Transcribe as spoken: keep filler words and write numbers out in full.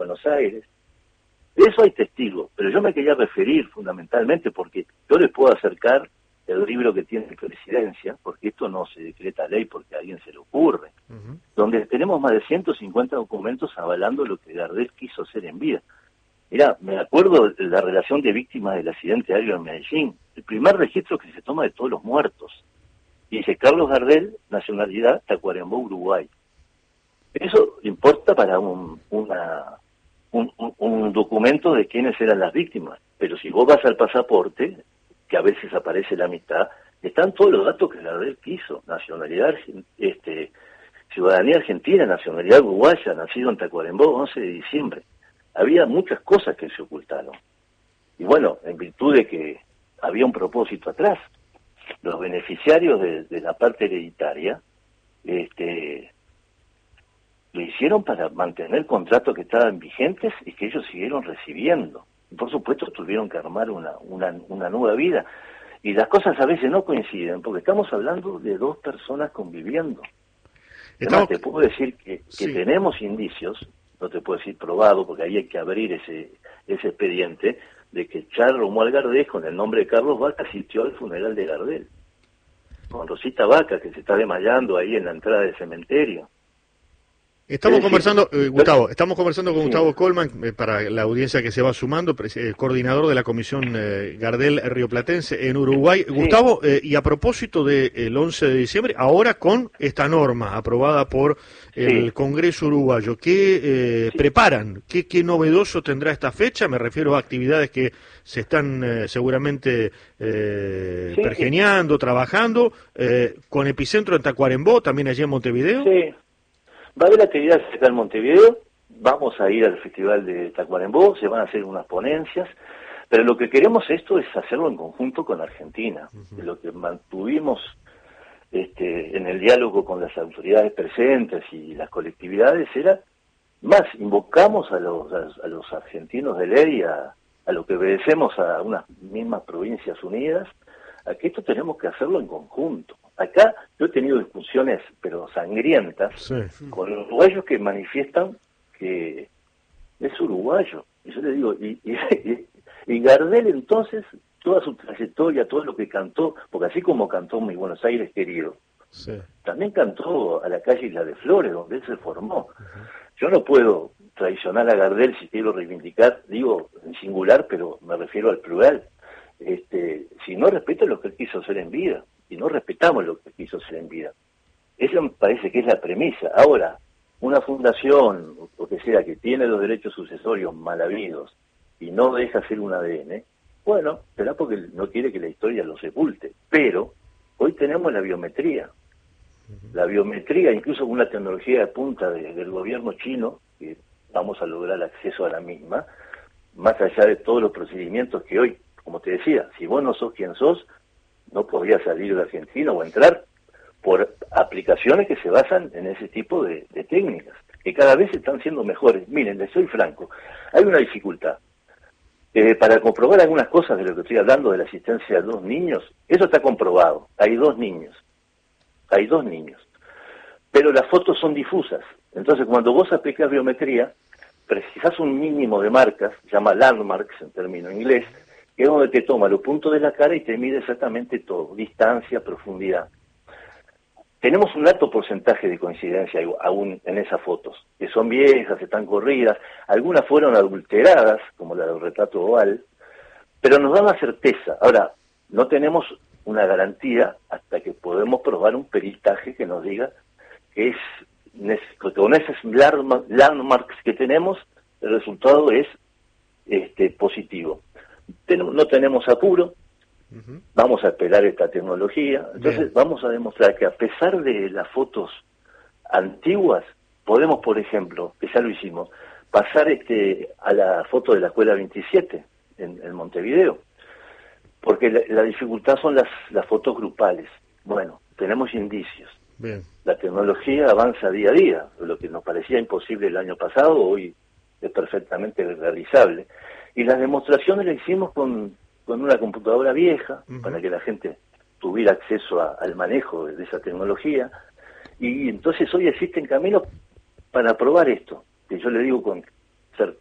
Buenos Aires. De eso hay testigos, pero yo me quería referir fundamentalmente porque yo les puedo acercar el libro que tiene Presidencia, porque esto no se decreta ley porque a alguien se le ocurre, uh-huh. donde tenemos más de ciento cincuenta documentos avalando lo que Gardel quiso hacer en vida. Mirá, me acuerdo de la relación de víctimas del accidente aéreo en Medellín, el primer registro que se toma de todos los muertos. Y dice Carlos Gardel, nacionalidad Tacuarembó, Uruguay. Eso importa para un, una, un, un, un documento de quiénes eran las víctimas, pero si vos vas al pasaporte, que a veces aparece la mitad, están todos los datos que Gardel quiso, nacionalidad, este, ciudadanía argentina, nacionalidad uruguaya, nacido en Tacuarembó, once de diciembre. Había muchas cosas que se ocultaron. Y bueno, en virtud de que había un propósito atrás, los beneficiarios de, de la parte hereditaria, este, lo hicieron para mantener contratos que estaban vigentes y que ellos siguieron recibiendo. Y por supuesto tuvieron que armar una, una, una nueva vida. Y las cosas a veces no coinciden, porque estamos hablando de dos personas conviviendo. Además, te puedo decir que, que sí. tenemos indicios, no te puedo decir probado, porque ahí hay que abrir ese, ese expediente, de que Charles Romuald Gardel, con el nombre de Carlos Vaca, asistió al funeral de Gardel. Con Rosita Vaca, que se está desmayando ahí en la entrada del cementerio. Estamos decir, conversando, eh, Gustavo, estamos conversando con sí. Gustavo Colman, eh, para la audiencia que se va sumando, eh, coordinador de la Comisión eh, Gardel Rioplatense en Uruguay. Sí. Gustavo, eh, y a propósito del once de diciembre, ahora con esta norma aprobada por el sí. Congreso uruguayo, ¿qué eh, sí. preparan? ¿Qué, ¿Qué novedoso tendrá esta fecha? Me refiero a actividades que se están eh, seguramente eh, sí, pergeñando, sí. trabajando, eh, con epicentro en Tacuarembó, también allí en Montevideo. Sí. Va a haber actividades acá en Montevideo, vamos a ir al Festival de Tacuarembó, se van a hacer unas ponencias, pero lo que queremos esto es hacerlo en conjunto con Argentina. Uh-huh. Lo que mantuvimos este, en el diálogo con las autoridades presentes y las colectividades era, más, invocamos a los, a, a los argentinos de ley, a, a lo que obedecemos a unas mismas provincias unidas, a que esto tenemos que hacerlo en conjunto. Acá yo he tenido discusiones, pero sangrientas, sí. con uruguayos que manifiestan que es uruguayo. Y yo le digo, y, y, y Gardel entonces, toda su trayectoria, todo lo que cantó, porque así como cantó Mi Buenos Aires querido, sí. también cantó a la calle Isla de Flores, donde él se formó. Uh-huh. Yo no puedo traicionar a Gardel si quiero reivindicar, digo en singular, pero me refiero al plural. Este, si no respeto lo que él quiso hacer en vida, y no respetamos lo que quiso hacer en vida. Eso me parece que es la premisa. Ahora, una fundación, o que sea, que tiene los derechos sucesorios mal habidos y no deja hacer un A D N, bueno, será porque no quiere que la historia lo sepulte. Pero hoy tenemos la biometría. La biometría, incluso con una tecnología de punta de, del gobierno chino, que vamos a lograr acceso a la misma, más allá de todos los procedimientos que hoy, como te decía, si vos no sos quien sos, no podría salir de Argentina o entrar por aplicaciones que se basan en ese tipo de, de técnicas, que cada vez están siendo mejores. Miren, les soy franco, hay una dificultad. Eh, para comprobar algunas cosas de lo que estoy hablando de la asistencia de dos niños, eso está comprobado, hay dos niños, hay dos niños, pero las fotos son difusas. Entonces, cuando vos aplicás biometría, precisás un mínimo de marcas, se llama landmarks en término inglés, que es donde te toma los puntos de la cara y te mide exactamente todo, distancia, profundidad. Tenemos un alto porcentaje de coincidencia aún en esas fotos, que son viejas, están corridas, algunas fueron adulteradas, como la del retrato oval, pero nos dan la certeza. Ahora, no tenemos una garantía hasta que podemos probar un peritaje que nos diga que es, con esos landmarks que tenemos, el resultado es este, positivo. No tenemos apuro, uh-huh. vamos a esperar esta tecnología, entonces Bien. vamos a demostrar que a pesar de las fotos antiguas, podemos, por ejemplo, que ya lo hicimos, pasar este a la foto de la Escuela veintisiete en, en Montevideo, porque la, la dificultad son las, las fotos grupales. Bueno, tenemos indicios. Bien. La tecnología avanza día a día, lo que nos parecía imposible el año pasado, hoy es perfectamente realizable. Y las demostraciones las hicimos con, con una computadora vieja, uh-huh. para que la gente tuviera acceso a, al manejo de, de esa tecnología. Y entonces hoy existen caminos para probar esto, que yo le digo con